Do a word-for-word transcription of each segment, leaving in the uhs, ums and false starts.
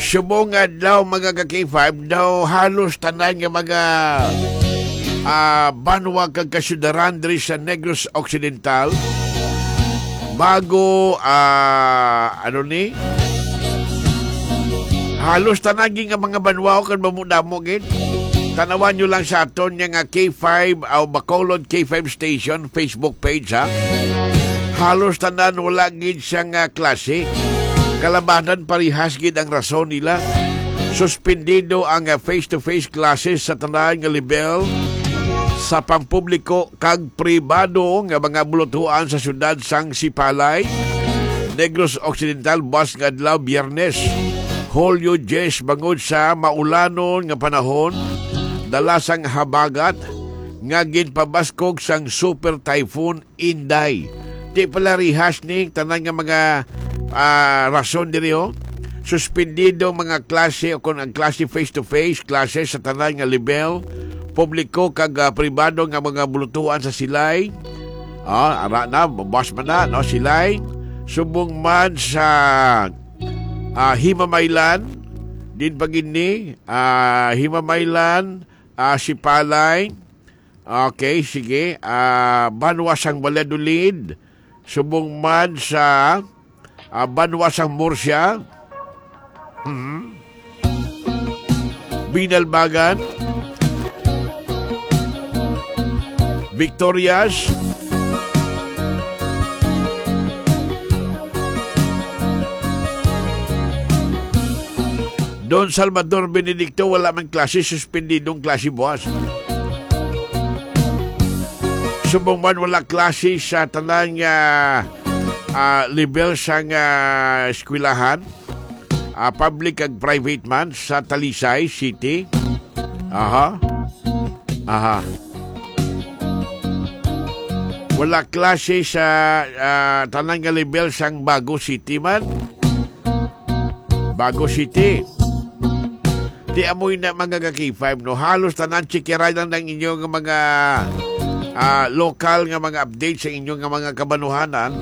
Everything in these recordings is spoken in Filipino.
Subong adlaw mga ka-K five daw halos tanan nga mga uh, banwa kag kasyudaran diri sa Negros Occidental bago uh, ano ni halos tanan nga mga banwa kan mamudamo gid. Tanawan nyo lang sa aton nga K five o Bacolod K five Station Facebook page ha. Halos tanan wala gid siyang uh, klase. Kalabanan parihas gid ang rason nila. Suspendido ang uh, face-to-face classes sa tanan nga level sa pampubliko kag pribado nga mga bulutuan sa syudad sang Sipalay, Negros Occidental bus nga adlaw Biyernes. Hulyo Jes bangod sa maulanon nga panahon, dalasang habagat nga ginpabaskog sang Super Typhoon Inday. Di pala rihas ni tanan nga mga uh, rason diri ho. Suspendido mga klase o kung ang klase face-to-face klase sa tanan nga level publiko kag uh, pribado nga mga bulutuan sa Silay. Ah, ara na boss man na no Silay. Subong man sa uh, Himamaylan din pagini uh, Himamaylan, uh, Sipalay. Okay, sige. Uh, Banwasang Valladolid. Subong man sa uh, Banwasang Murcia. Mm-hmm. Binalbagan, Victorias, Don Salvador Benedicto wala man klase, suspendidong klase buwas. Subong man wala klase sa tanan nga uh, level sang uh, eskwelahan. Uh, public ag private man sa Talisay City. Aha. Aha. Wala klase sa uh, tanang nga level sang Bago City man. Bago City. Di amoy na mga K five no. Halos tanan chikiray lang ng inyong mga uh, local nga mga updates sa inyong mga kabanuhanan.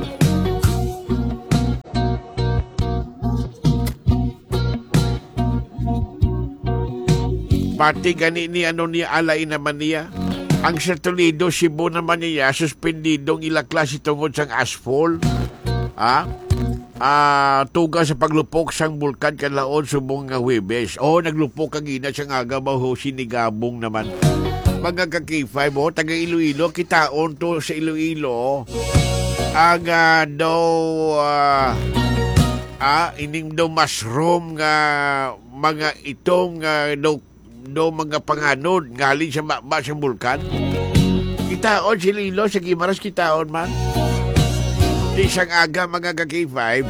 Pati gani ni ano niya alay naman niya. Ang sa Toledo, Cebu naman niya, suspendidong ila klase tungod sang asphalt. Ah, ah, tuga sa paglupok sang bulkan kanlaon subong nga Huwebes. Oh, naglupok kang ina siyang aga ho sinigabong naman. Mga ka-K five, oh, taga Iloilo, kitaon to sa Iloilo. Aga daw, ah, ah, ining daw mushroom nga mga itong uh, daw do mga panganod galing sa maba sa bulkan. Kitaon si Lilo sa Gimaras, kitaon man. Isang aga mga ka-K five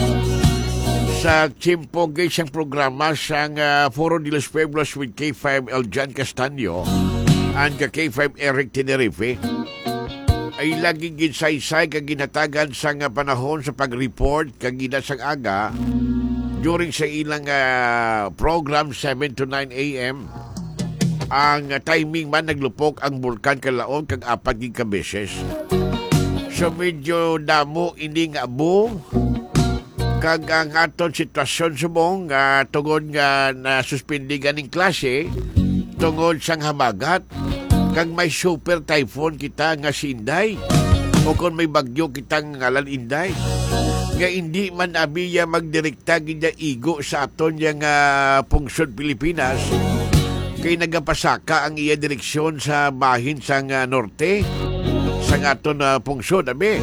sa Chimpog isang programa sa uh, Foro de los Pueblos with K five Eljan Castaño and ka-K five Eric Tenerife ay laging ginsaysay kag ginatagan sa nga panahon sa pag-report kag ginasang aga during sa ilang uh, program seven to nine a.m. ang uh, timing man naglupok ang bulkan kalaon kag apat gig ka beses. So medyo damo ini nga abo kag ang aton sitwasyon subong nga uh, tungod nga na suspindi ganing klase tungod sang habagat kag may super typhoon kita nga si Inday o kung may bagyo kitang ngalan Inday nga hindi man abiya magdirekta gida igo sa aton yang uh, pungsod Pilipinas kay nagapasaka ang iya direksyon sa bahin sang uh, norte sang aton uh, pungsod abi.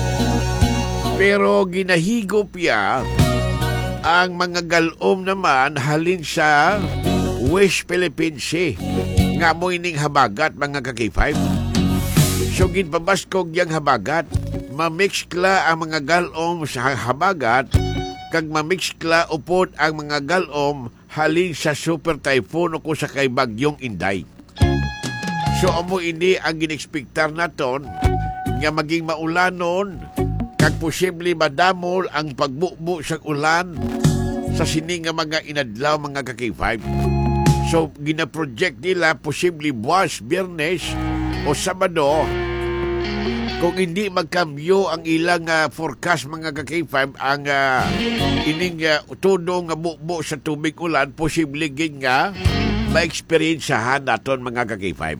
Pero ginahigop ya ang mga galom naman halin sa West Philippine Sea nga mo ining habagat mga ka-K five. So ginpabaskog yang habagat, mamixkla ang mga galom sa habagat kag mamixkla upod ang mga galom halin sa super typhoon o kung sa kay bagyong Inday. So amo ini ang ginexpektar naton nga maging maulanon kag posible madamol ang pagbukbo sa ulan sa sini nga mga inadlaw mga ka-K five. So gina-project nila posible buwas Biyernes o Sabado Kung hindi magkambyo ang ilang uh, forecast mga ka-K five, ang uh, ining uh, tudong nga bukbo sa tubig ulan, posible gid nga ma-experiencehan naton mga ka-K five.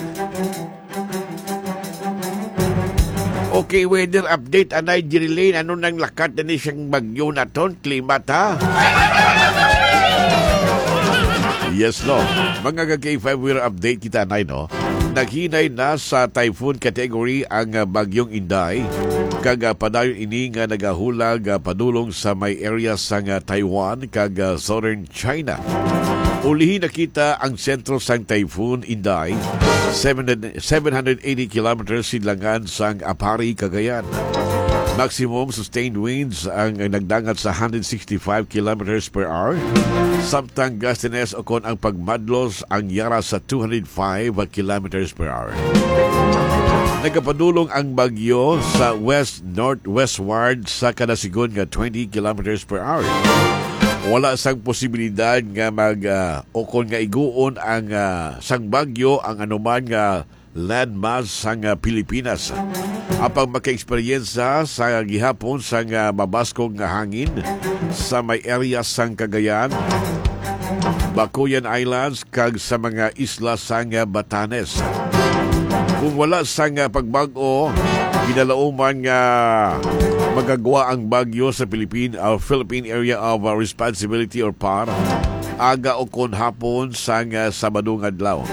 Okay, weather update, anay Jirilane, ano nang lakat na ni siyang bagyo naton, klimat ha? Yes, no. Mga ka-K five, weather update kita, anay, no? Naghinay na sa typhoon category ang uh, bagyong Inday. Kag uh, padayon ini nga nagahulag uh, padulong sa may area sa uh, Taiwan kag uh, southern China. Ulihin nakita ang sentro sang typhoon Inday, seven hundred eighty kilometers silangan sang Apari, Cagayan. Maximum sustained winds ang nagdangat sa one hundred sixty-five kilometers per hour. Samtang gustines o kon ang pagmadlos ang yara sa two hundred five kilometers per hour. Nagapadulong ang bagyo sa west-northwestward sa kadasigon nga twenty kilometers per hour. Wala sang posibilidad nga mag uh, o kon nga iguon ang uh, sang bagyo ang anuman nga landmass sang uh, Pilipinas. Apang maka-eksperyensa sa gihapon sang uh, mabaskong nga hangin sa may area sang Cagayan, Bacuyan Islands kag sa mga isla sang uh, Batanes. Kung wala sang uh, pagbago, ginalauman nga magagawa ang bagyo sa Philippine or Philippine Area of uh, Responsibility or P A R aga o kon hapon sang uh, Sabado nga adlaw.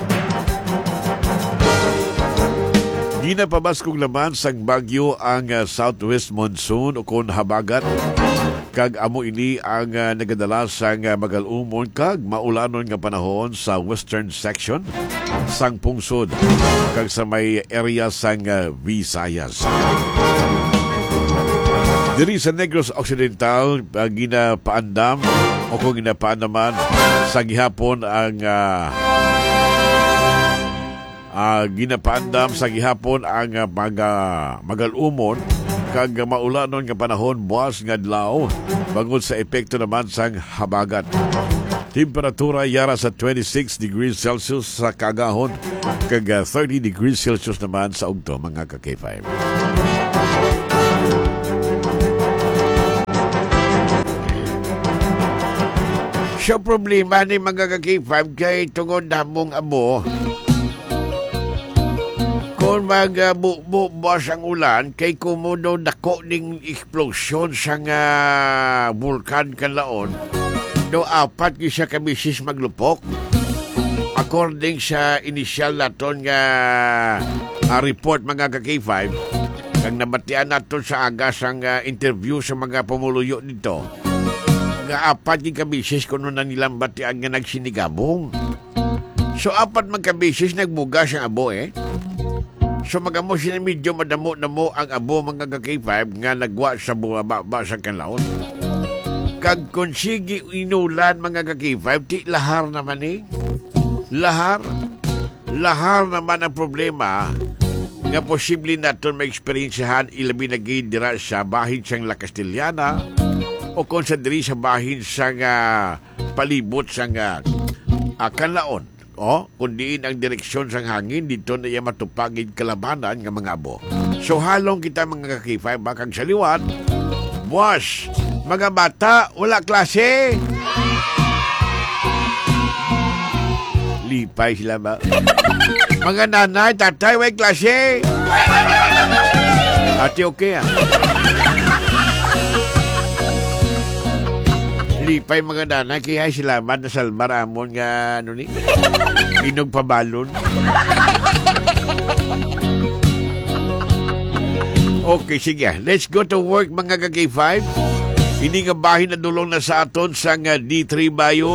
Ginapabaskong laman sang bagyo ang uh, southwest monsoon o kon habagat. Kag amo ini ang uh, nagadala sang uh, magalumon kag maulanon nga panahon sa western section sang pungsod kag sa may area sang uh, Visayas. Diri sa Negros Occidental, uh, ginapaandam o kung ginapaandaman sa gihapon ang uh, uh, ginapaandam sa gihapon ang uh, mga magalumon kag maulanon nga panahon buwas nga adlaw bangod sa epekto naman sang habagat. Temperatura yara sa twenty-six degrees Celsius sa kagahon kag uh, thirty degrees Celsius naman sa ugto mga ka-K five. So problema ni mga ka-K five kay tungod namong amo. Kung mag-bukbuk ang ulan, kay kumudo dako ning eksplosyon sa nga vulkan kalaon, do apat ki siya kamisis maglupok. According sa initial naton nga uh, report mga ka-K five, kang nabatian naton sa agas ang uh, interview sa mga pumuluyo dito, nga apat ki kamisis kuno na nilang batian nga nagsinigabong. So apat magkabisis nagbugas ang abo eh. So magamo siya medyo madamo-damo ang abo mga ka-K five nga nagwa sa bumaba sa kanlaon. Kag konsigi inulan mga ka-K five, ti lahar naman eh. Lahar. Lahar naman ang problema nga posible naton ma-experiencehan ilabi na gid dira sa bahin sang La Castellana o kung sa diri sa bahin sang uh, palibot sang uh, uh, kanlaon. O, kundiin ang direksyon sang hangin, dito na iya matupagid kalabanan ng mga abo. So, halong kita mga ka-K five, bakang sa liwat, buwas, mga bata, wala klase. Lipay sila ba? Mga nanay, tatay, wala klase. Ate, okay ah. Lipay mga nanay, kaya salamat na salbar amon nga ano ni inog pabalon. Okay, sige. Let's go to work mga ka-K five. Ini nga bahin na dulong na sa aton sa nga D three Bayo.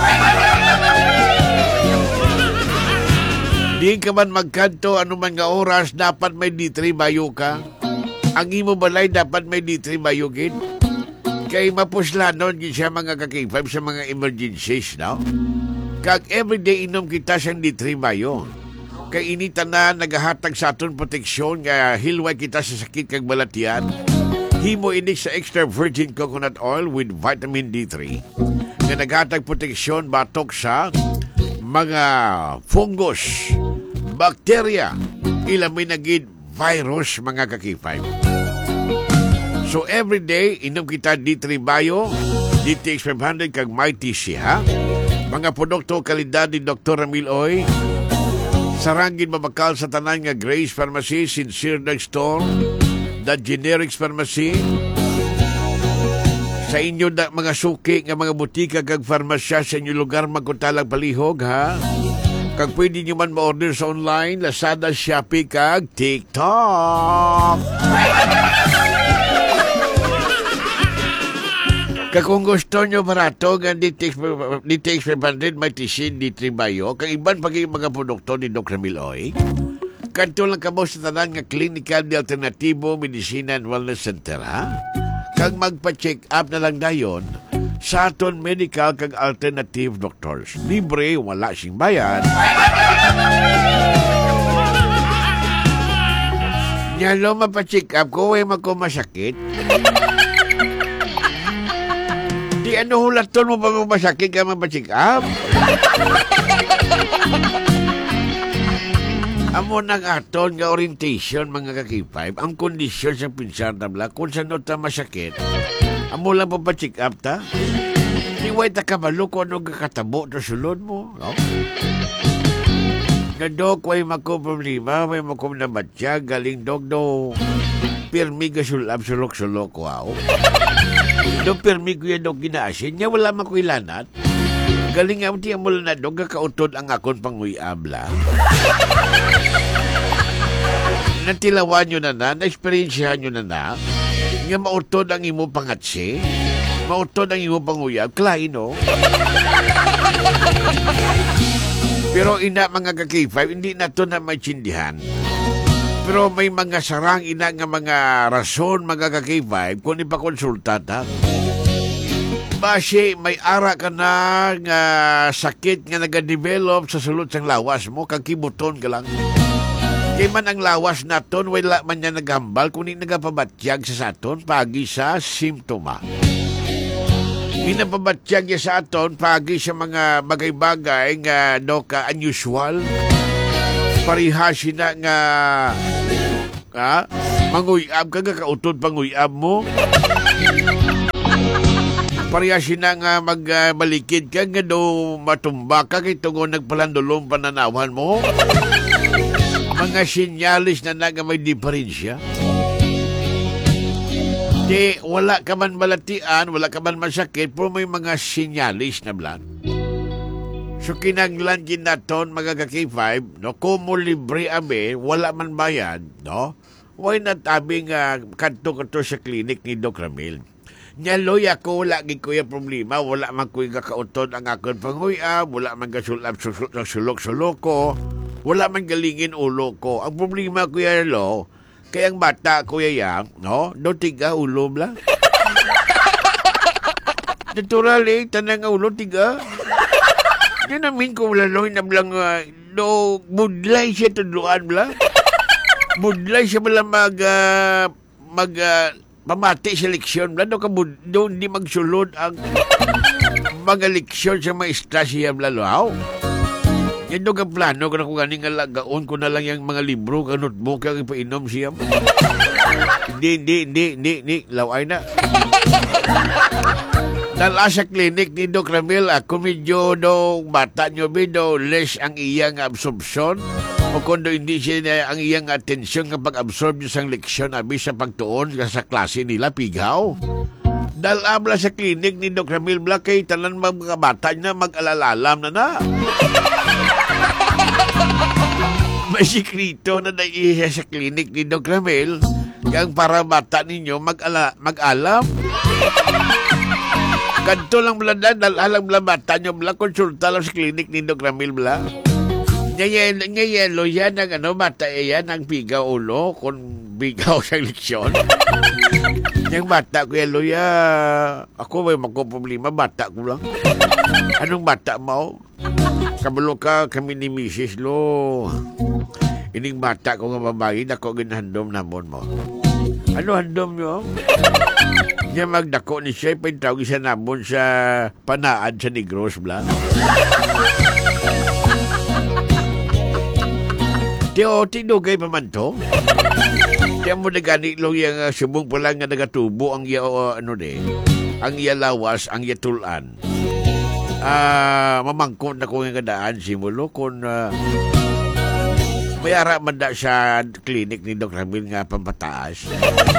Di ka man magkanto anuman nga oras, dapat may D three Bayo ka. Ang imo balay dapat may D three Bayo gid. Kay mapuslanon gid siya mga ka-K five sa mga emergencies, no? Kag everyday inom kita sa D three Bayo. Kay inita na nagahatag sa aton proteksyon nga hilway kita sa sakit kag balatian. Himo ini sa extra virgin coconut oil with vitamin D three nga naghatag proteksyon batok sa mga fungus, bakterya, ilamay na gid virus, mga kakipay. So every day, inom kita D three Bio, D T X five hundred, kag Mighty C, ha? Mga produkto kalidad ni Doctor Ramil Oy. Sarangin mabakal sa tanan nga Grace Pharmacy, Sincere Drugstore, The Generics Pharmacy. Sa inyo na mga suki nga mga butika kag farmasya sa inyo lugar, magkuntalang palihog, ha? Kag pwede nyo man ma-order sa online, Lazada, Shopee, kag TikTok. Kag kung gusto nyo barato, nga D T X five hundred, may tisin, D three Bio, kag iban pag mga produkto ni Doc Ramil Oy, kanto lang kamo sa tanan nga Clinical di Alternatibo Medicina and Wellness Center, ha? Kag magpa-check up na lang dayon sa aton medical kag alternative doctors. Libre, wala sing bayad. Nyalo mapa-check up ko, way mako masakit. Di ano hulaton mo pa mo masakit ka mapa-check up? Amo nang aton nga orientation, mga kakipay, ang kondisyon sa pinsan tabla, kung saan ta masakit, amo lang pa pa-check up ta. Di way ta kabalo kung ano kakatabo na sulod mo, no? Nga dok, way mako problema, way mako na batya, galing dok do, pirmi ka sulab, sulok-sulok, wow. Do pirmi ko yan dok ginaasin, niya wala makuilanat. Galing nga, di mo lang na dok, kakautod ang akon panguyabla. Natilawan nyo na na, na-experiensyahan nyo na na, nga mautod ang imo pangatsi, mautod ang imo panguyab, klay, no? Pero ina, mga ka-K five, hindi na to na may tsindihan. Pero may mga sarang ina nga mga rason, mga ka-K five, kung ipakonsulta ta. Basi, may ara ka na nga sakit nga nag-develop sa sulod sang lawas mo, kang kibuton ka lang. Kaya man ang lawas naton, wala man niya nagambal, kundi nagapabatyag sa saton, pagi sa simptoma. Pinapabatyag niya sa aton, pagi sa mga bagay-bagay nga no ka unusual. Parihasin na nga ha? Manguyab ka, kakautod panguyab mo. Parihasin na nga magbalikid ka, nga do matumba ka, kay tungo nagpalandulong pananawan mo. Mga sinyalis na naga may diferensya. Di, wala ka man malatian, wala ka man masakit, pero may mga sinyalis na blan. So, kinanglan ginaton, mga ka-K five, no, kumo libre abe, wala man bayad, no? Why not abing uh, kanto-kanto sa klinik ni Doc Ramil? Nyaloy ako, wala gid ko yung problema, wala man ko yung kakautod ang akon panguyab, wala man kasulap sulok-sulok ko, wala man galingin ulo ko. Ang problema, Kuya Lo, kaya ang bata, Kuya Yang, no? Do tiga ulo bla. Natural eh, tanang ulo tiga. Yan namin ko wala lo, hinablang, uh, do budlay siya tudluan bla. Budlay siya bala mag, uh, mag, uh, pamati sa leksyon bla. Do, kabud, do hindi magsulod ang mga leksyon sa maestra siya bla lo. How? Yan doon ang plano ko na kung ganing alagaon ko na lang yung mga libro, ka notebook, yung ipainom siya. Hindi, hindi, hindi, hindi, hindi, laway na. Dala sa klinik ni Doc Ramil, ako medyo do bata nyo do less ang iyang absorption. O kung do hindi siya na ang iyang atensyon kapag absorb niyo sang leksyon, abi sa pagtuon sa klase nila, pigaw. Dala bla sa klinik ni Doc Ramil, bla kay tanan mga bata niya mag-alalalam na na. May sikrito na naiiya sa klinik ni Doc Ramil kang para bata ninyo mag-ala, mag-alam. Kanto lang bla na, dalalang bla bata nyo bla, konsulta lang sa klinik ni Doc Ramil bla. Ngayon, ngayon, lo yan ang ano, bata yan ang pigaw ulo, kung bigaw sa leksyon. Yung bata ko yan, lo ya, ako may magkuproblema, bata ko lang. Anong bata mo? Kabalo ka kami ni Missus Lo. Ining bata ko nga babae, ako ginhandom namon mo. Ano handom nyo? Niya magdako ni siya, pintawag siya namon sa panaan sa Negros, bla. Di o, tinugay pa man to. Di mo na gani lang yung uh, subong pa lang nga nagatubo ang iya, uh, ano de, ang iya lawas, ang iya tulan. Ah, uh, mamangkot na ko nga daan simulo kung uh, may ara man da sa klinik ni Doc Ramil nga pampataas.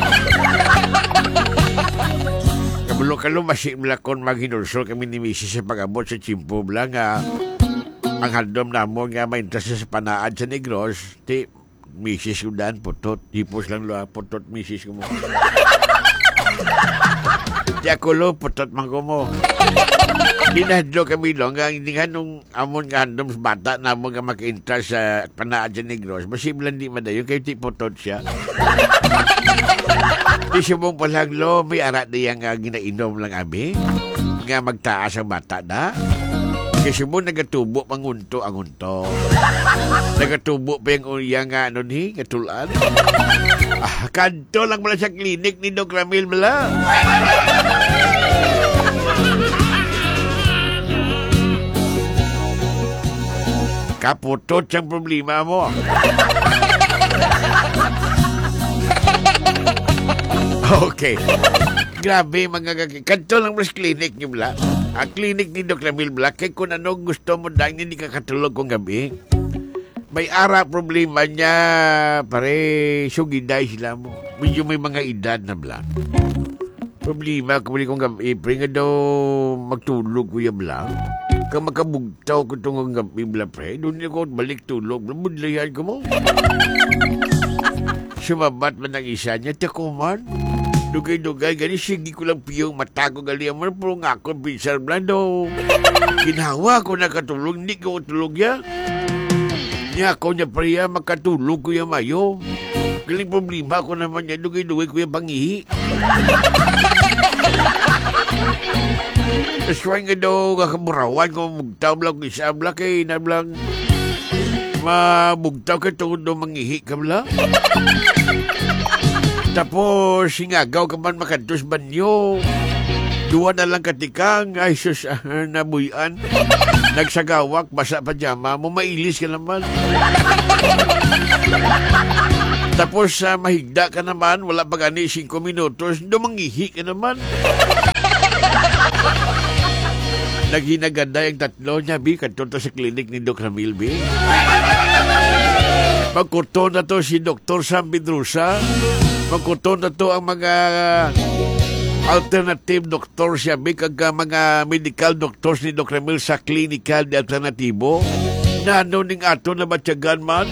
Kamulo-kalo masik mula kon maghinulsol kami ni Missus sa pag-abot sa Chimpo bla nga ang handom namo nga may interest sa panaad sa Negros ti Missus ko daan putot hipos lang lo putot Missus ko mo ti ako lo putot man ko mo dinadlo kami lo nga hindi nga nung amon nga handom sa bata namo nga maka-interest sa panaad sa Negros masiblan di madayon kayo ti putot siya. Di siya mong palaglo, may arat na yung uh, ginainom lang abi. Nga magtaas ang bata na. Kasi mo nagatubo mangunto ang unto. Nagatubo pa yung uyang nga ano ni, ngatulan. Ah, kanto lang mula sa klinik ni Doc Ramil mula. Kaputot siyang problema mo. Okay. Grabe mga kaki. Kanto lang mas klinik niyo bla. Ang klinik ni Doc Ramil bla. Kaya kung ano gusto mo dahil hindi ka katulog kong gabi. May ara problema niya. Pare, sugiday sila mo. Medyo may mga edad na bla. Problema kung kong gabi. Pre nga daw magtulog ko yung bla. Kung makabugtaw ko itong gabi bla pre. Doon niya ko balik tulog. Budlayan ko mo. Sumabat man ang isa niya. Tako man. Dugay-dugay, gani sige ko lang piyong mata ko gali man pero nga ako pinsar blando. Ginawa ko nakatulog, hindi ko tulog ya. Niya ako niya priya makatulog ko yung mayo. Galing problema ko naman niya, dugay-dugay ko yung pangihi. Tasway nga daw kakaburawan ko mugtaw lang ko isa blak eh, nablang mabugtaw ka tungod daw mangihi ka bla. Tapos, singagaw ka man makantos banyo. Duwa na lang katikang, ay sus, uh, nabuyan. Nagsagawak, basa pajama mo, mailis ka naman. Tapos, uh, mahigda ka naman, wala pa gani, singko minutos, dumangihi ka naman. Naghinaganda yung tatlo niya, Bi, kanto sa klinik ni Doc Ramil, Bi. Pagkurto na to si Doktor Sam Pedrosa. Pagkurto na to ang mga alternative doktor siya, Bi, kag mga medical doctors ni Doc Ramil sa clinical di alternatibo. Nano ning ato na matyagan man.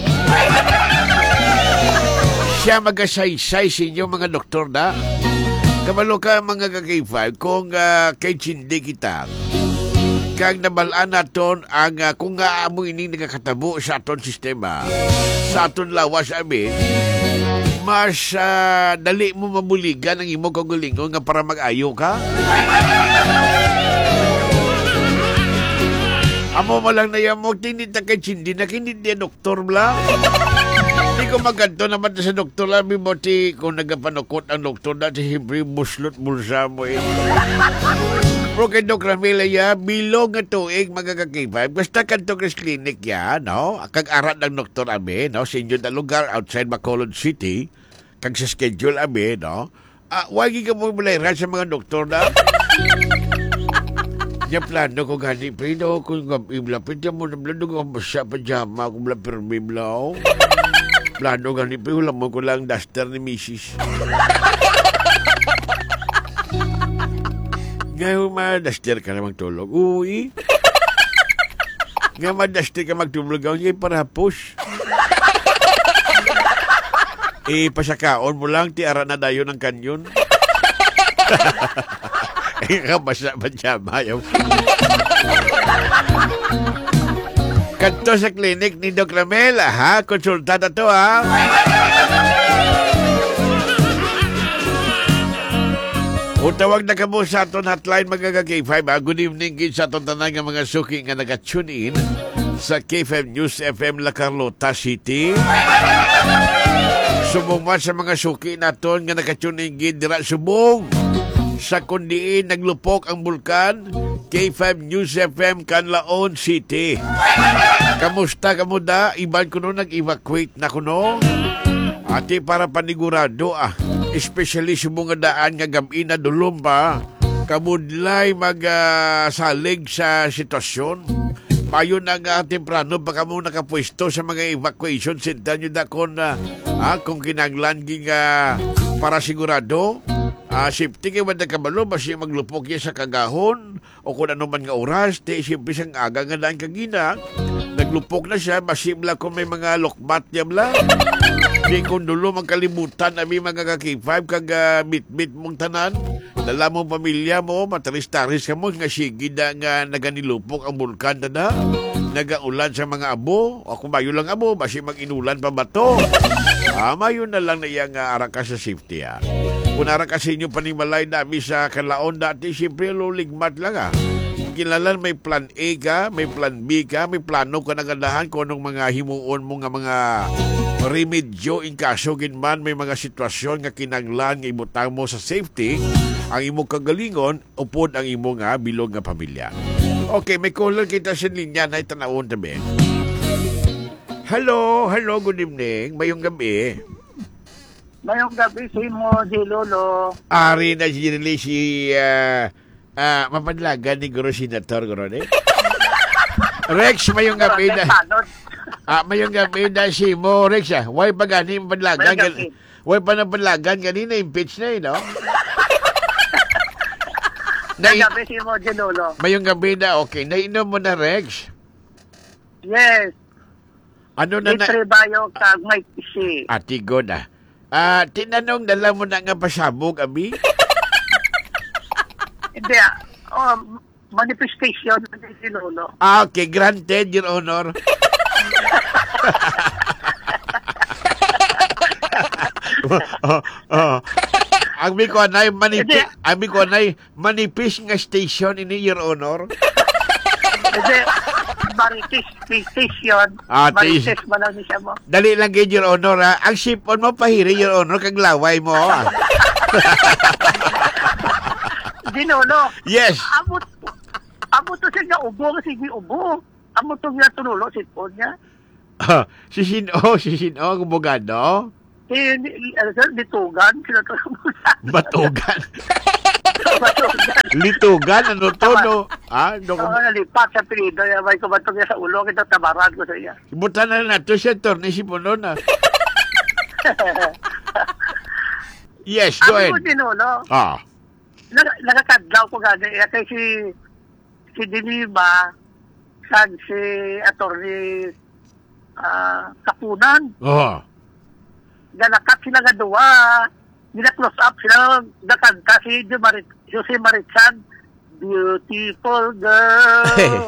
Siya magasaysay sa inyo mga doktor na. Kamalo ka mga kakifay kung uh, kay chindi kita. Kag nabalaan naton ang uh, kung nga amo ini nagakatabo sa aton sistema, sa aton lawas amin, mas uh, dali mo mabuligan ang imo kagalingon nga para mag-ayo ka. Amo malang na yamo, tinita kay chindi na kinid niya doktor bla. Hindi ko maganto naman sa doktor lang, bimoti kung nagapanukot ang doktor na si Hibri buslot bulsa mo eh. Pero kay Doc Ramil ya, bilog nga tuig magagakipay. Basta kanto kris clinic ya, no? Kag arat ng doktor abe, no? Sa inyo na lugar outside Bacolod City. Kag sa schedule abe, no? Ah, wagi ka mo mulairan sa mga doktor na. Yung plano ko gani, pero kung iblapit yan mo na blando ko basa pajama, kung blapirmi blaw. Plano gani, pero lang mo ko lang duster ni Missus Ngayon ma-duster ka na magtulog. Uy. Ngayon ma-duster ka magtulog. Ngayon para push. Eh, pasakaon mo lang. Tiara na dayo ng kanyon. Eh, kabasa ba siya, mayaw? Kanto sa klinik ni Doc Ramil, ha? Konsulta na to, ha? O tawag na ka mo sa aton hotline mga ka-K five. Ah, good evening kin sa aton tanan nga mga suki nga nag-tune in sa K five News F M La Carlota City. Sumuma sa mga suki naton nga nag-tune in gid dira subong. Sa kundiin naglupok ang bulkan, K five News F M Canlaon City. Kamusta kamo da? Iban ko no nag-evacuate na ko no. Ati para panigurado ah. Especially sa mga daan nga gabi na dulom ba. Kamudlay mag-salig uh, sa sitwasyon. Payo na nga temprano baka mo nakapwesto sa mga evacuation center nyo da kon uh, ah, kung kinanglan nga para sigurado. Ah, safety kay wala kabalo basi maglupok niya sa kagahon o kung ano man nga oras te siyempre siyang aga nga daan kagina naglupok na siya basi bla kung may mga lokbat niya bla di kung dulo magkalimutan ami mga kaki five kag uh, bit-bit mong tanan dala mong pamilya mo mataris-taris ka mo nga sige da nga naganilupok ang bulkan na na nagaulan sa mga abo o kung mayo lang abo basi mag-inulan pa ba to ah, mayo na lang na iyang uh, araka sa safety ah. Kung nara kasi nyo panimalay namin sa kalaon dati, siyempre luligmat lang ah. Kilalan may plan A ka, may plan B ka, may plano ka nagandahan kung anong mga himuon mo nga mga remedyo in kaso ginman may mga sitwasyon nga kinanglan nga ibutang mo sa safety, ang imong kagalingon, upod ang imong nga bilog nga pamilya. Okay, may caller kita sa linya na itanawon tabi. Hello, hello, good evening. Mayong gabi. Mayong gabi si mo, si Lolo. Ari na si si uh, uh, mapadlagan ni Guru Senator Guru eh. Rex, mayong gabi na. Ah, mayong gabi na si mo, Rex ah. Why ba gani mapadlagan? Why pa na padlagan ganina impeach na eh, no? Mayong gabi si mo, si Lolo. Mayong gabi na, okay. Nainom mo na, Rex? Yes. Ano na na? Itribayo kag may isi. Ati God ah. Ah, uh, tinanong dala mo na nga pasabog, abi? Hindi ah. Oh, manifestation si Lolo. Ah, okay. Granted, Your Honor. oh, oh. Ang mi ko anay manipis, ang mi ko anay manipis nga station ini, Your Honor. Hindi, Marites station. Ah, Marites ba lang siya mo? Dali lang kayo, Your Honor, ha? Ang sipon mo pahiri, Your Honor, kag laway mo, ha? Dinolo. Yes. Amo, amo to siya nga ubo, sige ubo. Amo to nga tunulo, sipon niya. Uh, si Sino, si Sino, kumugado? Si, ano sir, Bitugan, sila to. Batugan. Batugan. Litugan, ano to, no? Ah, no, Oo, nalipat sa pilido. May kumatong niya sa ulo. Ito tabaran ko sa iya. Ibutan na na to siya, Torne Sipono na. Yes, go ahead. Ako din, no? Ah. Nag- Nagakadlaw ko gani. Eh, kay si, si Diniba, san si Atty. Uh, Kapunan. Oh. Ganakat sila nga duwa. Nila-close up sila. Nakanta si Marit, Jose Maritsan. Beautiful girl.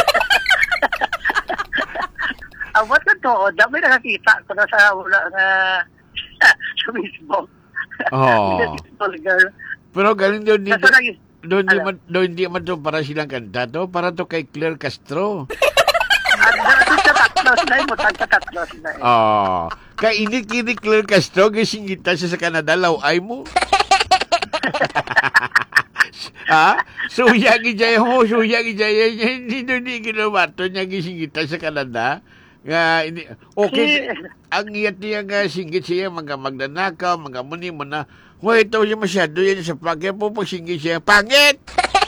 Awat na to, dami nakakita ko na sa wala na sa Facebook. Oh. Beautiful girl. Pero galing doon dito. Nasa Doon di man doon di man to para silang kanta to, para to kay Claire Castro. At doon sa tatlo sila, mutag sa tatlo sila. Oh. Kay ini kini Claire Castro gising kita siya sa Canada laway mo. Ha? Suya gijay mo, suya gijay hindi doon di kilowato niya gising kita sa Canada. Nga ini okay ang iyat niya nga singgit siya mga magdanakaw, mga muni mo na. Hoy, ito siya masyado yan sa pagkaya po pag singgit siya. Pangit!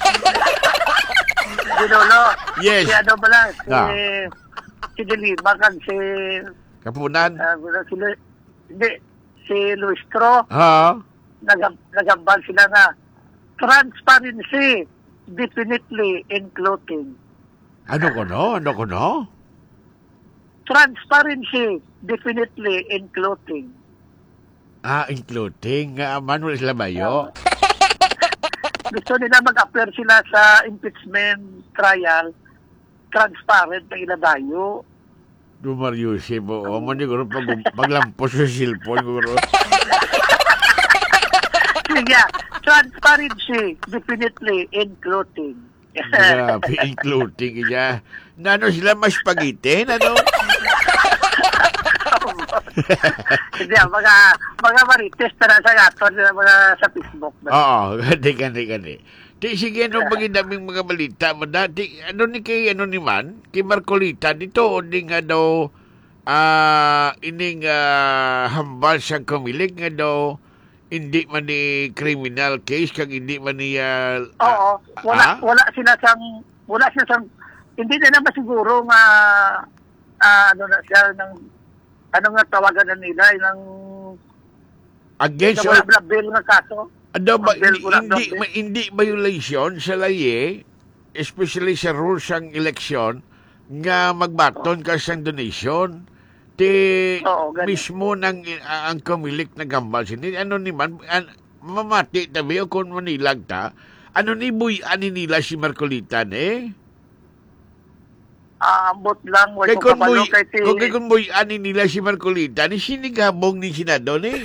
Dinolo. Yes. Si ano pala, si, Ah. si Diliba kag si, Kapunan? uh, si, Lu- hindi, si Lustro, Ha? nagab, nagambal sila na transparency definitely in clothing. Ano ko no? Ano ko no? Transparency definitely in clothing. Ah, including uh, Manuel Labayo. Gusto nila mag-appear sila sa impeachment trial transparent na iladayo. Dumariusip mo. O mo ni Guru pag, paglampos sa cellphone Guru. Sige, transparency definitely in clothing. Grabe, including niya. Nano sila mas pagitin, ano? Hindi, mga, mga marites na sa gato, mga sa Facebook. Oo, gani, gani, gani. Di sige, ano bagay daming mga balita mo dati? Ano ni kay, ano ni man? Kay Marcolita, dito, o di nga daw, ah, ining ah, hambal siyang kumilig nga daw, hindi man ni criminal case, kag hindi man ni, ah, Oo, ah? wala wala sila sang wala sila sang hindi nila masiguro nga ah, ano na siya ng ano nga tawagan na nila ng Against wala all, bla bill nga kaso. ano ba, Ang bill, hindi, wala hindi, bill. ma- hindi violation sa laye, especially sa rules ng eleksyon, nga magbaton ka siyang donation, ti Oo, ganun. mismo ng uh, ang kumilik na gambal sini, ano ni man, an, mamati tabi o kung manilag ta, ano ni buy ani nila si Marcolitan eh? Ah, ambot lang wala Kay ko kung kabalo buy, kay ti kung kay kung buy ani nila si Marcolitan, ni sinigabong ni Senado ni.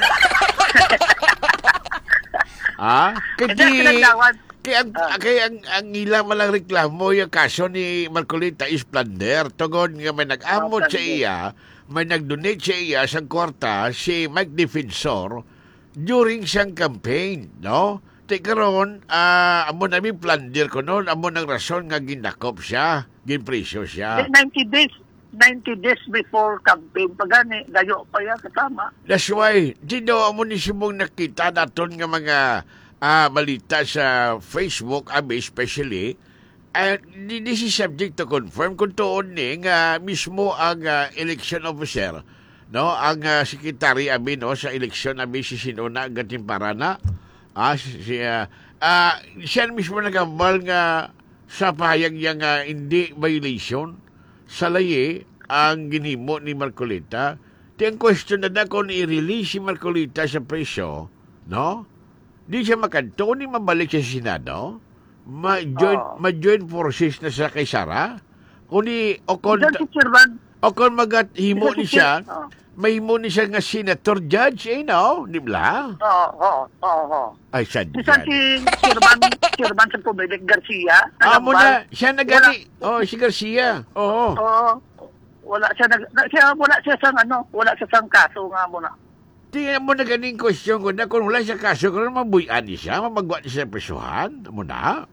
Ah, kay Hindi pinagdawan. kay ang, Ah. kay ang, ang ilang malang reklamo yung kaso ni Marcolita is plunder. Tugod nga may nag-amot Ah, sa plunder. iya, may nag-donate sa iya sa kwarta si Mike Defensor during siyang campaign, no? Te karon, ah, amo namin plunder ko noon, amo nang rason nga ginakop siya, ginpresyo siya. ninety days ninety days before campaign pa gani dayo pa yan kasama. That's why, di daw amo ni simong nakita naton nga mga ah, balita sa Facebook, abi especially, uh, this is subject to confirm kung tuon ni nga mismo ang ah, election officer, no, ang uh, secretary abi no sa election abi si Sinuna Gatimparana, ah si si, ah, ah, siya mismo nagambal nga sa pahayag niya nga hindi violation sa layi ang ginhimo ni Marcolita. Di ang question na na kung i-release si Marcolita sa presyo, no? Di siya makanto, ni mabalik sa Senado, ma-join, Oo. ma-join forces na sa kay Sara, kuni, o kon, Diyan si Chairman. o kon magat-himo Diyan ni si siya, Chair- Oo. may himo ni siya nga senator judge, eh, no? Di ba? Oo, oo, oo, oo. Ay, sad Diyan si Chairman, Chairman sa Pumilik Garcia. Ah, mo nagambal. na, siya na gani. Oh, si Garcia. Oo. Oo. Wala siya nag na- siya wala siya sang ano, wala siya sang kaso nga muna. Tingnan mo na ganing question ko na kung wala siya kaso, kung mabuyan ni siya, mamagwa ni siya sa presuhan, mo na.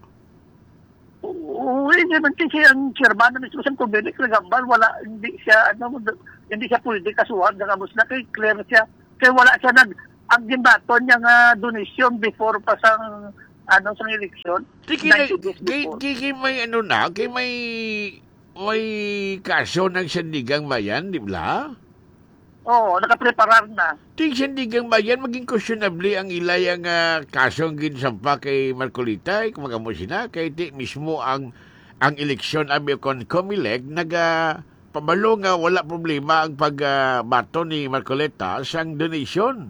Oo, hindi man siya ang chairman ng mismo sa Pumilik nagambal, wala hindi siya ano hindi siya pwede kasuhan nga mus na kay clear siya. Kaya wala siya nag ang ginbaton niya nga donation before pa sang ano sa eleksyon. Tiki, ninety days kay, before. kay, kay may ano na, kay may may kaso ng Sandigang Bayan, di ba? Oo, nakapreparar na. Ting Sandigang Bayan, maging questionable ang ilay ang uh, kaso ang ginsampa kay Marcolita, eh, kung magamo sina, kay ti mismo ang ang eleksyon abi kon Comelec, naga pabalo nga wala problema ang pagbato ni Marcolita sang donation.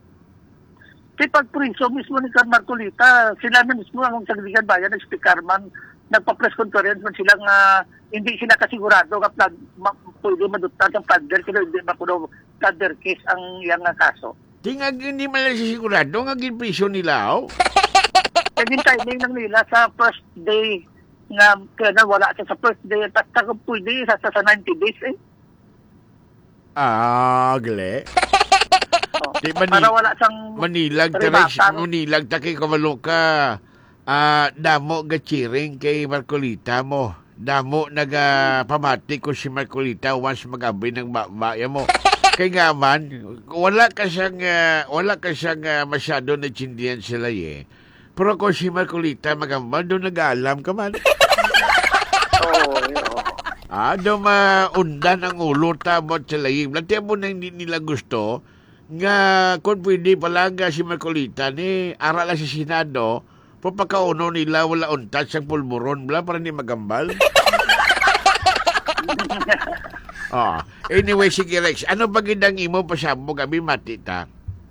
Kaya pag-priso mismo ni Carl Marcolita, sila na mismo ang Sandigan Bayan, nag-speaker man, nagpa-press conference man sila nga hindi sila kasigurado nga plan, ma, pwede madutad ang plunder, kaya hindi mapuno plunder case ang iyang nga kaso. Tingag hindi man lang sigurado nga ginpriso nila, oh. Kaya yung timing ng nila sa first day nga kaya na wala siya sa first day, at saka pwede sa, sa ninety days eh. Ah, gle. Oh, Di ba ni- para wala siyang Manilag ta Ribatan. Manilag ta kay kamalo ka. Ah, damo ga cheering kay Marcolita mo. Damo naga pamati ko si Marcolita once magabi ng baya mo. Kay nga man, wala ka siyang ah, wala ka siyang ah, masyado na chindiyan sila eh. Pero kung si Marcolita magambal, doon nag-aalam ka man. Oo, oo. Ah, doon maundan ang ulo tamot sa laying. Lati mo na hindi nila gusto nga kung pwede palaga si Marcolita ni aral lang sa Senado, papakauno nila wala untat sa pulburon, bla para hindi magambal. Oh, anyway, sige Rex, ano ba gindang imo pasabog abi matita?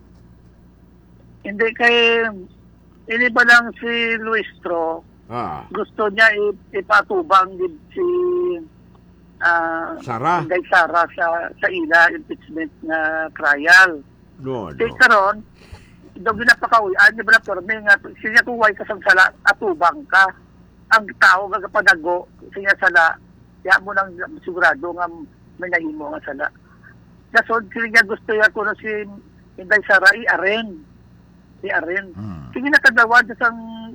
Hindi kay ini ba lang si Luistro, Ah, gusto niya i- ipatubang din si ah Sara. Inday Sara sa sa ila impeachment na trial. No, Kaya no. karon, daw ginapakauyan niya ba na perme nga siya kung way ka sa sala atubang ka. Ang tao nga kapanago siya sala, ya mo nang sigurado nga may nahimo nga sala. Dasod siya gusto ya kuno si Inday Sara i-aren. I-aren. Hmm. Sige nakadawad sa sang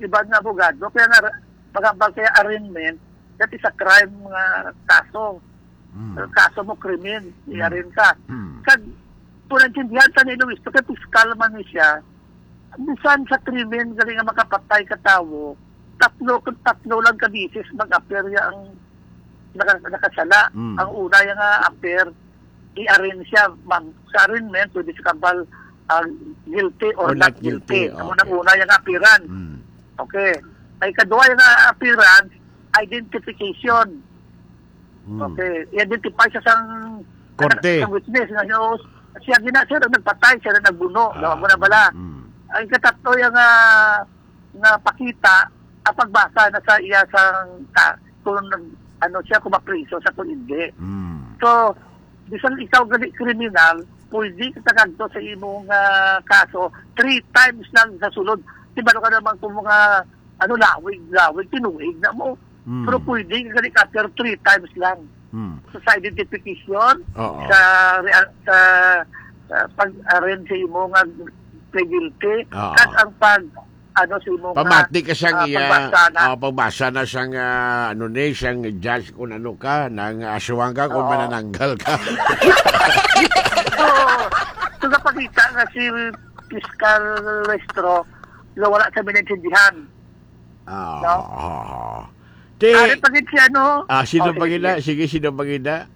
iba nga abogado, kaya nga, magambal kaya arraignment, that is a crime nga kaso. Mm. Kaso mo, krimen, i-arraign ka. Mm. Kag, punantindihan ka ni Luis, kaya piskal man ni siya, bisan sa krimen, galing nga makapatay ka tao, tatlo, tatlo lang kabisis mag-appear ya ang naka, nakasala. Mm. Ang una yung uh, appear, i-arraign siya, mag, sa arraignment, pwede siya kabal uh, guilty or, Or not not guilty. guilty, Ang okay. unang una yung appearance. Mm. Okay. Ay kadua yung uh, appearance, identification. Mm. Okay. I-identify siya sang Korte. sa witness. Nga, siya gina, siya na nagpatay, siya na nagbuno. Ah. No, muna bala. Mm. Ang katatlo yung uh, na pakita, ang pagbasa na sa iya sang ka, kung ano siya, kung mapriso sa kung hindi. Mm. So, bisan ikaw gali kriminal, pwede ka tagadto sa imong uh, kaso three times lang sa sulod. Diba ka naman kung mga ano lawig, lawig, tinuig na mo. Mm. Pero pwede ka gali after three times lang. Mm. So, sa identification, Oo. sa rea- sa, sa pag-arrange sa imong uh, play guilty, Oo. at ang pag ano sa imong Pamati ka siyang ah, iya, pagbasa na. ah, pagbasa na siyang, ah, ano ni, siyang judge kung ano ka, nang aswang ka, kung Oo. manananggal ka. So, so napakita nga si Fiscal Westro na wala sa minensindihan. Ah. No? ah. Ti, Ari pagit siya, no? ah, sino Oh, bagina? sige, Sige, sino bagina?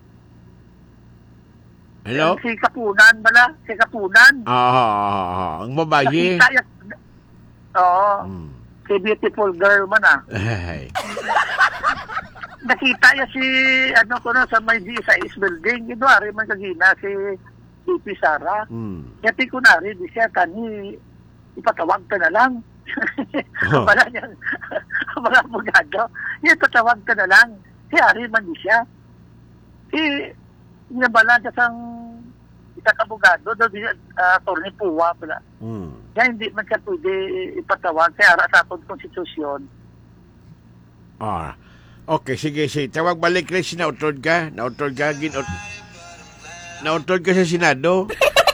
sige. Hello? Si Kapunan, bala? Si Kapunan. Ah, ang babae. Nakita yan. Oo. Hmm. Si beautiful girl man, ah. Ay. Nakita niya si, ano ko no, sa may G sa East Building. Ito, ari man kagina, si D P Sara. Hmm. Kaya ko na rin, di siya, kani, ipatawag ka na lang. Oh. Wala niya, mga abogado. Yan, ipatawag ka na lang. Si Ari man di siya. Si, nabala siya sang isang abogado, doon siya, uh, Atty. Puwa pala. Hmm. Kaya hindi man siya pwede ipatawag. Kaya ara sa atong konstitusyon. Ah. Okay, sige, sige. Tawag balik rin, sinautod ka. Nautod ka, ginaut... Nautod ka sa Senado.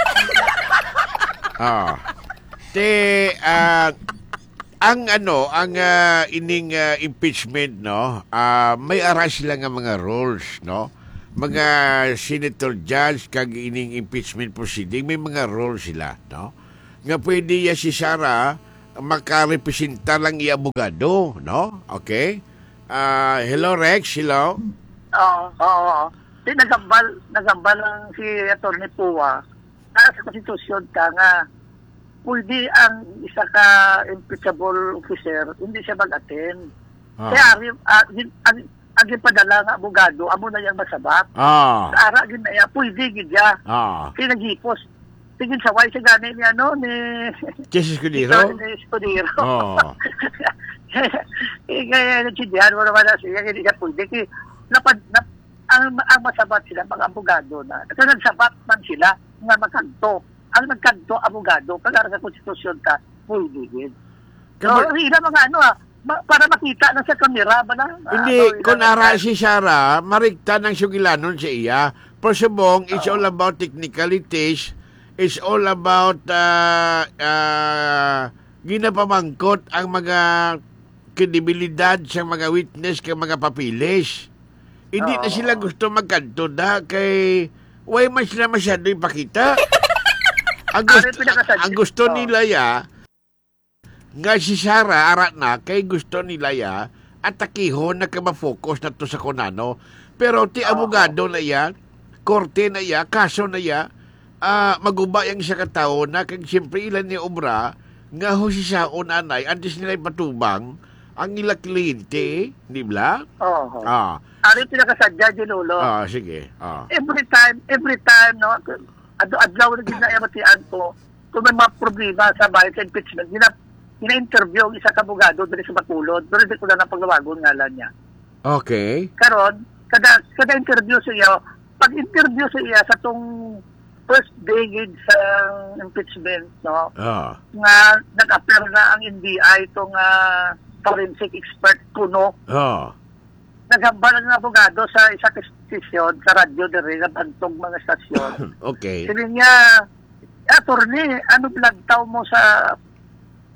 Ah. Te, ah, ang ano, ang ah, ining ah, impeachment, no, ah, may ara sila nga mga rules, no? Mga senator judge kag ining impeachment proceeding, may mga rules sila, no? Nga pwede ya si Sara makarepresenta lang i abogado, no? Okay? Ah, hello Rex, hello. Oo, oo, oo. Di nagambal, nagambal lang si Atty. Puwa. Para sa konstitusyon ka nga, pwede ang isa ka impeachable officer, hindi siya mag-attend. Ah. Kaya ari, uh, ang, ang ipadala nga abogado, amo na yung masabat. Ah. Sa ara, ginaya, pwede gidya. Ah. Kaya nagipos. Tingin sa way siya gani niya, no, ni... Jesus Cudero? Ni Escudero. Oo. Eh, kaya nagsindihan mo naman na siya, hindi siya pwede. Kaya, napad, nap, ang, ang masabat sila, mga abogado na. Kasi nagsabat man sila, nga magkanto. Ang nagkanto, abogado, pag sa konstitusyon ka, pwede din. So, Kamu- hila mga ano ah, ma- para makita na sa kamera ba na? Hindi, Ah, kung hila- ara si Sara, marikta ng sugilanon sa iya. Persubong, it's all about technicalities. It's all about uh, uh, ginapamangkot ang mga kredibilidad sa mga witness kay mga papilis. Hindi na Oo. sila gusto magkanto na kay way man sila masyado ipakita. ang gusto, Ano yung pinakasadya? ang gusto Oo. nila ya nga si Sara arat na kay gusto nila ya atakihon na kama-focus na to sa kunano. Pero ti Oo. abogado na ya, korte na ya, kaso na ya, ah maguba yung isa katao na kag siyempre ilan ni obra nga ho si saon anay antes nila ipatubang ang ila kliyente, di ba? Oo. Ah, Ano yung pinakasadya, Ginulo? ah sige. Ah. Every time, every time, no, adlaw na ginayamatian ko, kung may mga problema sa bayan sa impeachment, gina, gina-interview ang isa kabugado doon sa Bacolod, pero hindi ko na napaglawagon ngalan niya. Okay. Karon, kada, kada interview sa iyo, pag interview sa iya sa tong first day sa impeachment, no, Ah. nga nag-appear na ang N B I itong uh, forensic expert kuno, Ah. naghambal ang abogado sa isa ka stasyon, sa radyo dere, nabantog mga stasyon. Okay. Sabi niya, attorney, ano pinagtaw mo sa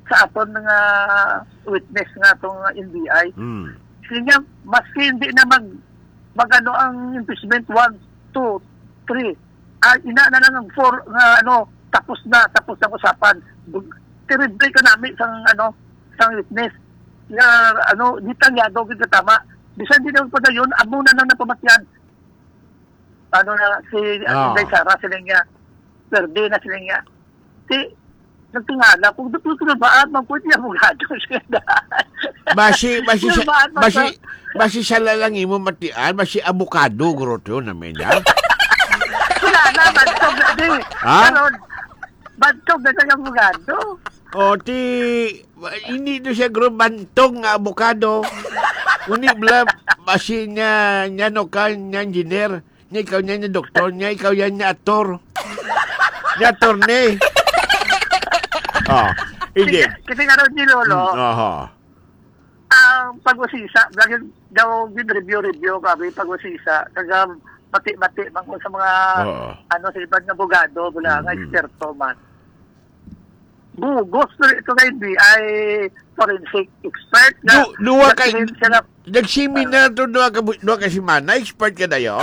sa aton nga witness nga itong N B I. Hmm. Sige nga, maski hindi na mag, mag ano ang impeachment one, two, three. Ah, ina na lang ang four, nga ano, tapos na, tapos na usapan. Tiribre ka namin sang ano, sang witness. Nga, ano, di tangyado, kita tama. Bisan din naman pa na yun, amo na lang na pamatyan. Ano na, si Ah. Inday Sara, sila nga, perde na sila nga. Si, nagtingala, kung dutulog ba, magputi ang abogado siya daan. Basi, basi, siya, Nabaan pa basi, sa- basi siya lalang imo matian, basi abukado, groto namin, ya. Wala na, bantog na di. Ha? Karon, bantog na sa abogado. O, ti, hindi to siya gro bantong nga abukado. Uni, bla, basi niya, niya no ka, niya engineer, niya ikaw niya niya doktor, niya ikaw yan niya ator. Niya attorney. Oh, hindi. Kasi nga rin ni Lolo, Oho. ang pag-usisa, lagi daw review-review kami, pag-usisa, kaga mati-mati man ko sa mga, Oo. ano, sa ibang abogado, wala nga Mm. eksperto man. Bugos na ito ngayon di ay forensic expert na Du- duwa kay- nagsirin siya na Nagseminar to doon ka, doon ka si Mana, expert ka na yun?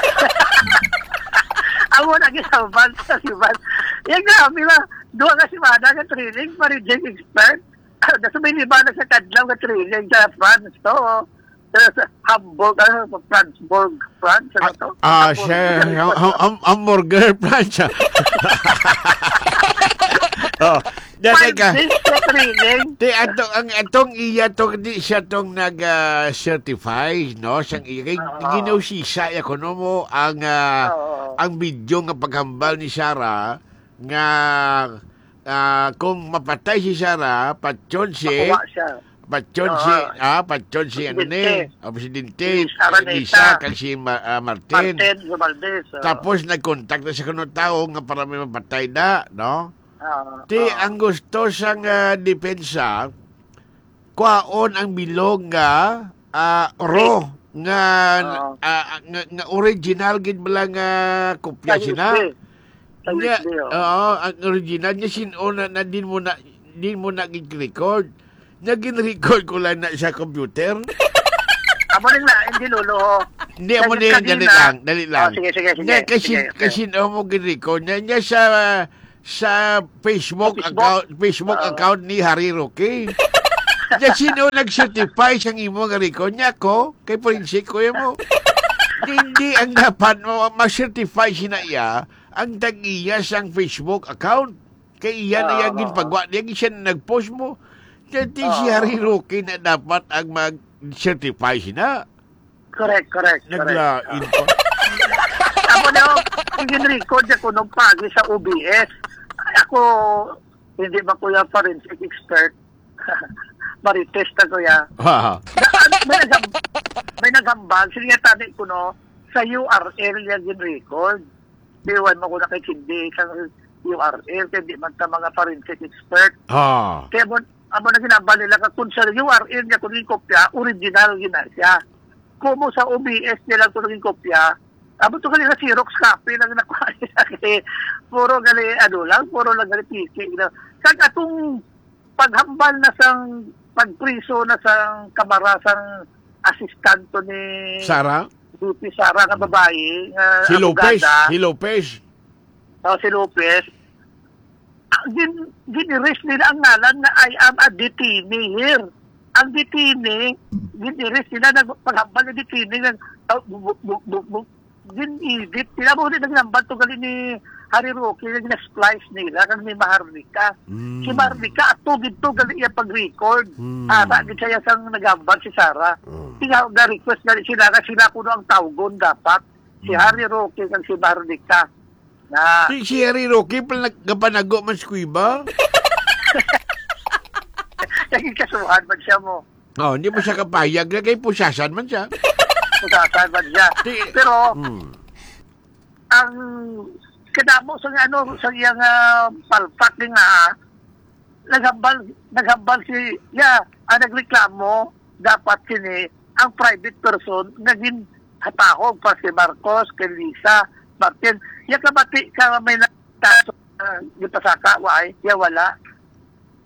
amo na gisaban sa siban. Yan grabe ba, duwa ka si Mana nga training, forensic expert. Nasa may lima na sa kadlaw nga training sa France to. Sa sa Hamburg, ano, sa Franzburg, France, ano to? Ah, Hamburg. siya, ham- ham- ham- hamburger plancha. Oh, dati Five ka. days na training. Di atong ang atong iya tong di siya tong nag-certify, no? Siyang iya kay Oo. ginusisa ya kuno mo ang ah, Oo. ang video nga paghambal ni Sarah nga ah, kung mapatay si Sarah, patyon si Makuha siya. patyon Oo. si ah patyon si ano ni, Presidente. ang presidente, Si Araneta. Lisa kag si Ma- ah, Martin. Martin Romaldes. oo. Tapos nagkontak na sa kuno tao nga para may mapatay na, no? Oo. Ti Oo. ang gusto sang uh, depensa kwaon ang bilog nga ah, ro nga, Oo. ah, nga nga original gid bala nga kopya Sa sina. U S B. Sa Nga, U S B, oo. oo, ang original niya sinuna na din mo na din mo na gid-record. Nya gin-record ko lang na sa computer. Amo rin na, hindi lolo. Hindi Kasi mo din kanina- dali lang, dali lang. Oh, sige, sige, sige. Nya kasi Sige, okay. kasi no mo gin-record nya nya sa sa Facebook, Facebook? account Facebook Oo. account ni Harry Roque. Nya sino nag-certify siyang imo nga record niya ko kay forensic ko mo. Hindi ang dapat mo ma-certify sina iya ang tag-iya sang Facebook account. Kay iya na Oo. yung ginpagwa niya siya na nag-post mo. Jadi si Oo. Harry Roque na dapat ang mag-certify sina. Correct, correct. correct. Naglain pa. Ako na, yung record ako nung pagi sa O B S. Ay, ako, hindi ba kuya forensic expert? Marites na kuya. Ha. Na, ano, may, nagam, may nagambag. Sige nga tani ko no, sa U R L yan yung record. Iwan mo ko na kay Cindy sa U R L, kaya di man ta mga forensic expert. Ha. Kaya mo, amo na ginambal nila ka kung sa U R L niya kung yung kopya, original gina siya. Kung mo sa O B S nila kung yung kopya, amo to kanila Xerox copy lang nakuha nila kasi puro gali, ano lang, puro lang gali piki. You know. Kag atong paghambal na sang pagpriso na sang kamara sang asistanto ni Sara? D P Sara nga babae nga Si Lopez. abogada. Si Lopez. Oh, si Lopez, ah, gin, giniris nila ang ngalan na I am a detainee here. Ang detainee, giniris nila, nagpaghambal na detainee, nag, uh, bu, bu, bu, bu, gin-edit. Sila mo rin nagnambal to gali ni Harry Roque, na gina-splice nila, kag ni Maharlika. Mm. Si Maharlika, ato gito gali iya pag-record. Mm. Ah, bakit siya sang nagambal si Sarah. Mm. Tinga, na-request gali sila, kasi sila kuno ang tawgon dapat. Si Harry Roque, kag si Maharlika. Na, Si, si Harry Roque pala nagkapanago man sa kuiba. naging kasuhan man siya mo. Oh, hindi mo siya kapayag. Lagay pusasan man siya. Pusasan man siya. Di- Pero, Hmm. ang kadamo sa ano, sa iyang uh, palpak din nga, naghambal, naghambal si, yeah, ang nagreklamo, dapat sini, ang private person, naging hatahog pa si Marcos, kay Lisa, Martin. Ya kabati ka may nagtaso, uh, yung pasaka, why? Ya wala.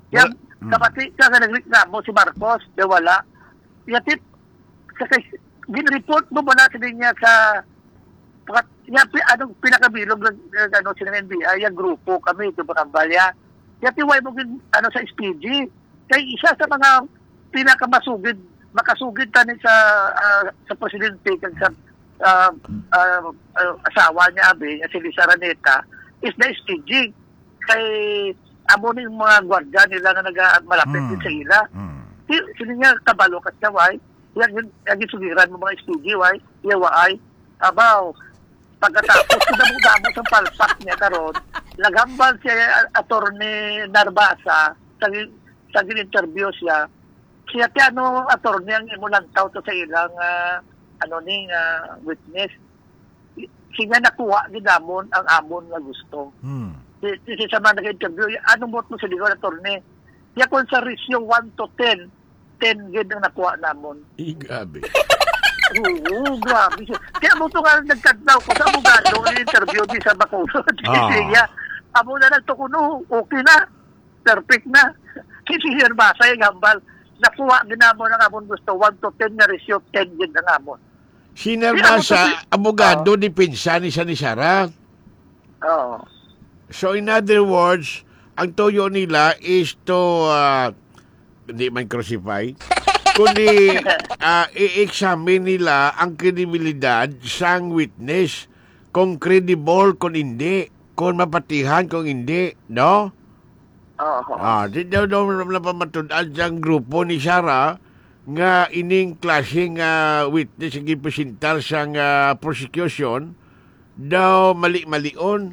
Yan, Mm. kapati, kaya nagreklamo si Marcos, di wala. Yatip, kasi ginreport mo ba na sila niya sa pakat, yan, anong pinakabilog ng ng- ano, sila ng N B I, yung grupo kami, ito ba Balya. Yatip, why mo gin, ano, sa S P G. Kaya isa sa mga pinakamasugid, makasugid tani sa ah, sa presidente kag sa ah, ah, ah, asawa niya, abi, si Lisa Raneta, is the S P G. Kay amo ni mga gwardiya nila na nag-malapit Mm. din sa ila. Mm. Si- Sino niya kabalo kat na why? Yan yung yung sugiran mo mga S P G why? Yawa ay abaw. Pagkatapos ko damo-damo sa palpak niya karon, nagambal si attorney Narbasa sa sa interview siya. Siya ti ano attorney ang imulang tao to sa ilang ah, ano ning ah, witness. Siya nakuha ginamon ang amon nga gusto. Mm. Si, si, si sa mga nag-interview, anong bot mo sa ligaw na torne? Kaya kung sa ratio one to ten, ten gid ang nakuha namon. Igabi. Oo, grabe siya. Kaya mo ito nga nagkadlaw ko sa abogado ng interview di sa Bacolod. Ah. Siya, amo na nagtukuno, okay na, perfect na. Kasi si Herbasa yung hambal, nakuha ginamon ang amon gusto, one to ten na ratio, ten gid ang amon. Sinarbasa, abogado, ni pinsan ni ni Sara. Oo. So in other words, ang toyo nila is to, uh, hindi man crucify, kundi uh, i-examine nila ang kredibilidad sang witness. Kung credible, kung hindi. Kung mapatihan, kung hindi. No? Oo. Ah, di daw daw na pamatud-an sang grupo ni Sarah nga ining klaseng uh, witness ang gipresentar sang uh, prosecution daw mali-malion.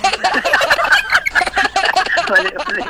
Mali, mali.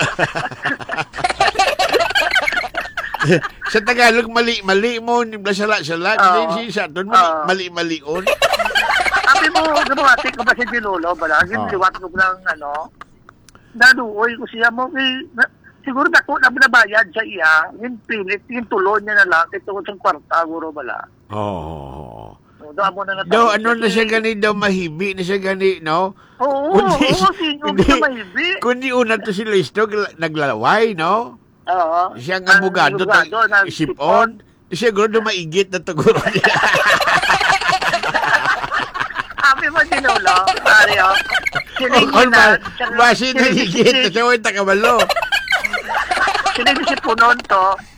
Sa Tagalog, mali-mali mo, sala-sala. Oo. Hindi siya doon, Oo. mali-malion. Sabi mo, gumati ko ba si Pinulo, bala? Yung Oh. liwat ko ng ano, naluoy ko siya mo, eh, na, siguro dako na binabayad sa iya, yung pilit, yung tulon niya na lang, ito ko sa kwarta, guro bala. Oo. So, doon mo na natapos. Daw, ano na siya gani, daw mahibi na siya gani, no? Oo, Kundi- oo, sino kundi- na mahibi? Kundi una to si Listo, naglalaway, no? Oo. Siya ang abogado, ng isip-on. Siguro dumaigit na taguro niya. Sabi mo, Pinulo, pare, oh. O, kung ba, basi nagigit na siya, huwag takabalo. Sinigil si Punon to,